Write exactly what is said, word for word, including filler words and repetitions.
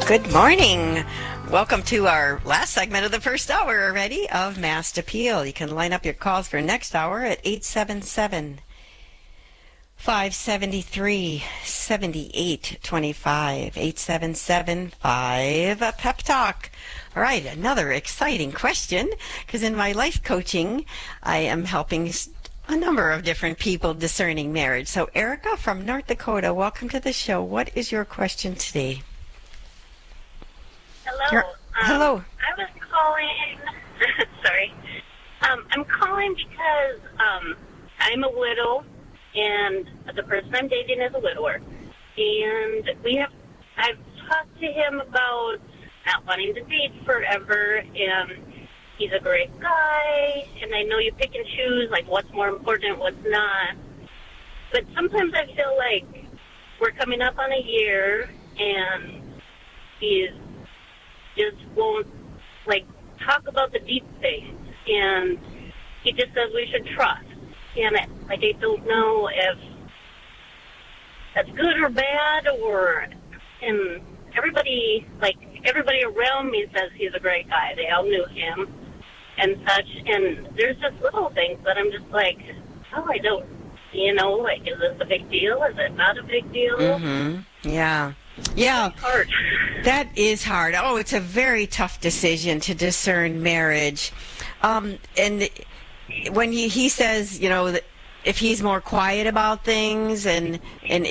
Good morning. Welcome to our last segment of the first hour already of Mast Appeal. You can line up your calls for next hour at eight seven seven, five seven three, seven eight two five, eight seven seven, five Pep Talk. All right, another exciting question, because in my life coaching, I am helping a number of different people discerning marriage. So Erica from North Dakota, welcome to the show. What is your question today? Hello. Um, Hello. I was calling. Sorry. Um, I'm calling because um, I'm a widow, and the person I'm dating is a widower. And we have. I've talked to him about not wanting to date forever, and he's a great guy. And I know you pick and choose, like what's more important, what's not. But sometimes I feel like we're coming up on a year, and he's just won't, like, talk about the deep things. And he just says we should trust. And, I, like, I don't know if that's good or bad, or, and everybody, like, everybody around me says he's a great guy. They all knew him and such. And there's just little things that I'm just like, oh, I don't, you know, like, is this a big deal? Is it not a big deal? Mm-hmm. Yeah. Yeah, hard. That is hard. Oh, it's a very tough decision to discern marriage. Um, and when he, he says, you know, that if he's more quiet about things and and